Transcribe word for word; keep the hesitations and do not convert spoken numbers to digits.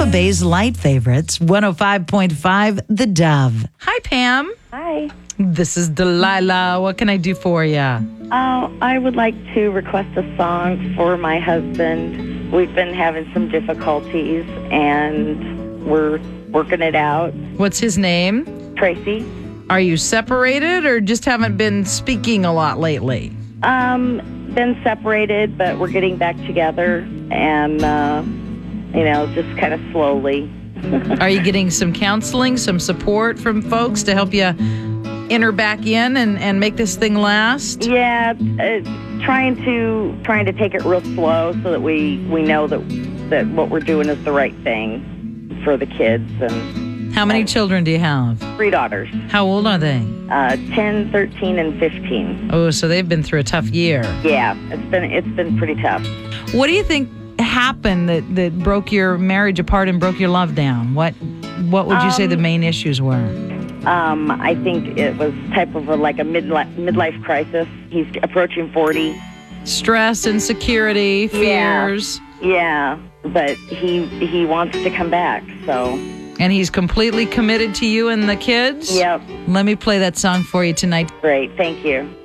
Bay's Light Favorites, one oh five point five The Dove. Hi, Pam. Hi. This is Delilah. What can I do for you? Uh, I would like to request a song for my husband. We've been having some difficulties, and we're working it out. What's his name? Tracy. Are you separated or just haven't been speaking a lot lately? Um, been separated, but we're getting back together, and, uh, you know, just kind of slowly. Are you getting some counseling, some support from folks to help you enter back in and, and make this thing last? Yeah, uh, trying to trying to take it real slow so that we, we know that that what we're doing is the right thing for the kids. And how many children do you have? Three daughters. How old are they? Uh, ten, thirteen, and fifteen. Oh, so they've been through a tough year. Yeah, it's been it's been pretty tough. What do you think happened that, that broke your marriage apart and broke your love down? What what would you um, say the main issues were? Um, I think it was type of a, like a midlife, midlife crisis. He's approaching forty. Stress, insecurity, fears. Yeah, yeah, but he he wants to come back, so. And he's completely committed to you and the kids? Yep. Let me play that song for you tonight. Great, thank you.